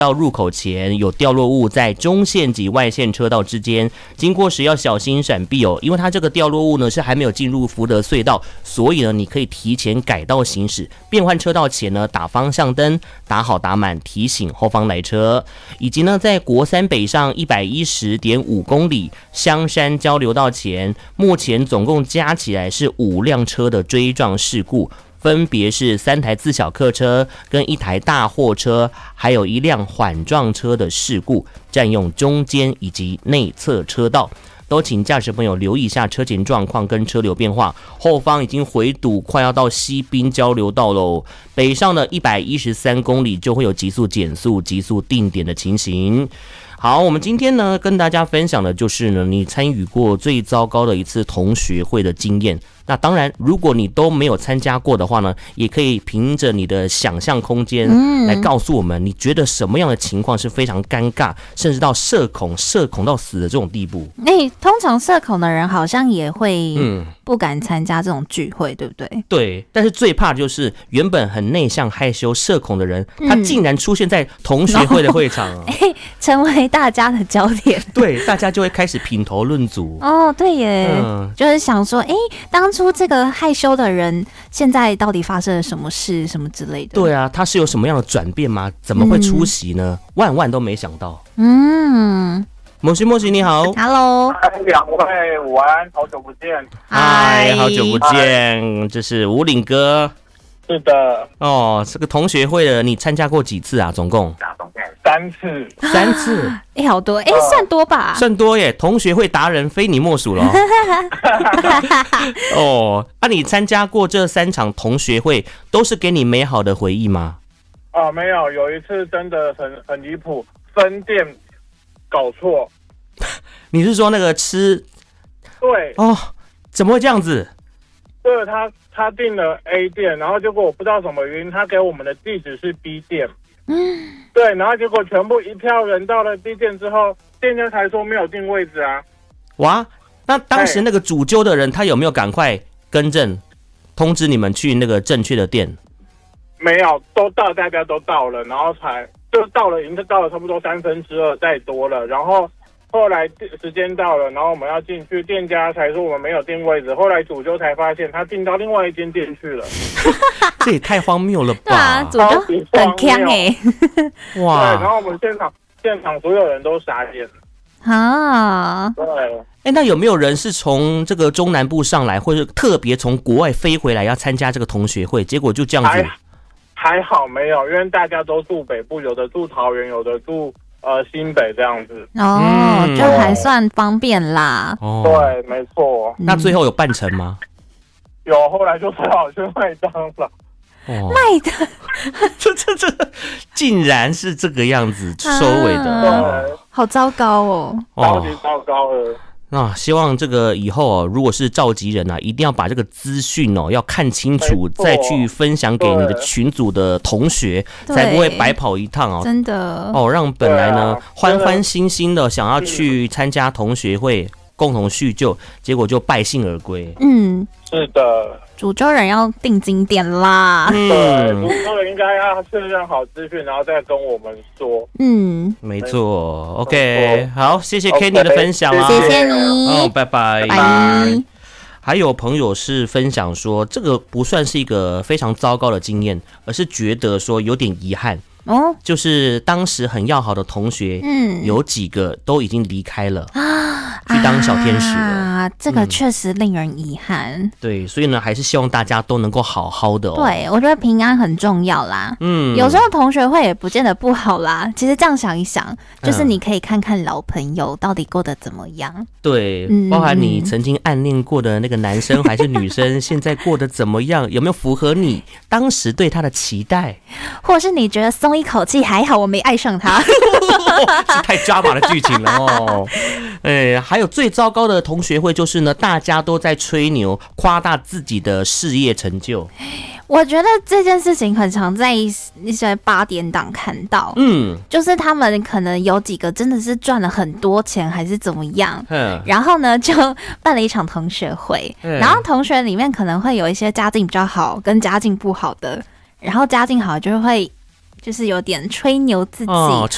到入口前有掉落物在中线及外线车道之间，经过时要小心闪避哦，因为它这个掉落物呢是还没有进入福德隧道，所以呢你可以提前改道行驶，变换车道前呢打方向灯，打好打满提醒后方来车，以及呢在国三北上110.5公里香山交流道前，目前总共加起来是5辆车的追撞事故。分别是3台自小客车跟1台大货车，还有1辆缓撞车的事故，占用中间以及内侧车道。都请驾驶朋友留意一下车前状况跟车流变化。后方已经回堵，快要到西滨交流道喽。北上的113公里就会有急速减速、急速定点的情形。好，我们今天呢跟大家分享的就是呢，你参与过最糟糕的一次同学会的经验。那当然，如果你都没有参加过的话呢，也可以凭着你的想象空间来告诉我们，你觉得什么样的情况是非常尴尬，甚至到社恐到死的这种地步。 通常社恐的人好像也会不敢参加这种聚会，对不对？ 对，但是最怕就是原本很内向害羞社恐的人，他竟然出现在同学会的会场成为大家的焦点。 对，大家就会开始品头论足。 哦，对耶，就是想说，当初这个害羞的人，现在到底发生了什么事，什么之类的。 对啊，他是有什么样的转变吗？怎么会出席呢？万都没想到。莫西你好 ，Hello， 两位午安，好久不见。 嗨，好久不见，这是武岭哥。 是的。 哦，这个同学会的你参加过几次啊？总共 3次。 3次？ 好多，算多吧？ 算多耶，同学会达人非你莫属了。哦，你参加过这3场同学会，都是给你美好的回忆吗？ 没有，有一次真的很离谱，分店搞错。 你是说那个吃？ 对。 哦，怎么会这样子？ 对，他订了 A 店，然后结果我不知道什么原因，他给我们的地址是 B 店。对，然后结果全部一票人到了 B 店之后，店家才说没有定位置啊。 哇，那当时那个主揪的人他有没有赶快更正，通知你们去那个正确的店？ 没有，都到，大家都到了，然后才就到了，已经到了差不多2/3再多了，然后后来时间到了，然后我们要进去，店家才说我们没有定位置，后来主揪才发现他订到另外一间店去了。 这也太荒谬了吧？ 对啊，主揪很强哇！ 对，然后我们现场所有人都傻眼啊。 对。 那有没有人是从这个中南部上来，或者特别从国外飞回来要参加这个同学会，结果就这样子？ 还好没有，因为大家都住北部，有的住桃园，有的住新北这样子。 就还算方便啦。 对，没错。 那最后有办成吗？ 有，后来就只好去麦当劳。 麦的， 这竟然是这个样子收尾的， 好糟糕哦， 超级糟糕了。 希望这个以后如果是召集人一定要把这个资讯要看清楚，再去分享给你的群组的同学，才不会白跑一趟真的让本来呢欢欢欣欣的想要去参加同学会共同叙旧，结果就败兴而归。 是的， 主揪人要定经典啦。 对，主揪人应该要确认好资讯，然后再跟我们说。 没错。OK， 好，谢谢 Kenny 的分享啦， 谢谢你。 拜拜。 拜。 还有朋友是分享说，这个不算是一个非常糟糕的经验，而是觉得说有点遗憾。就是当时很要好的同学，有几个都已经离开了，去当小天使了。 这个确实令人遗憾。 对，所以呢，还是希望大家都能够好好的对，我觉得平安很重要啦。有时候同学会也不见得不好啦。其实这样想一想，就是你可以看看老朋友到底过得怎么样。 对，包含你曾经暗恋过的那个男生还是女生，现在过得怎么样？有没有符合你当时对他的期待？ 或者是你觉得松一口气，还好我没爱上他。 是太抓马的剧情了还有最糟糕的同学会就是呢，大家都在吹牛夸大自己的事业成就。 我觉得这件事情很常在一些8点档看到，就是他们可能有几个真的是赚了很多钱还是怎么样，然后呢就办了一场同学会，然后同学里面可能会有一些家境比较好跟家境不好的，然后家境好就会就是有点吹牛自己，